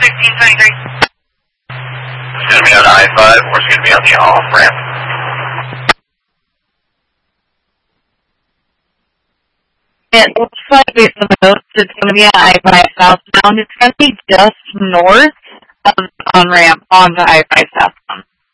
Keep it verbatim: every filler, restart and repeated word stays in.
fifteen twenty-three. It's going to be on I five, or it's going to be on the off-ramp. It looks like based on the notes, it's going to be on I five southbound. It's going to be just north of the on-ramp on the I five southbound.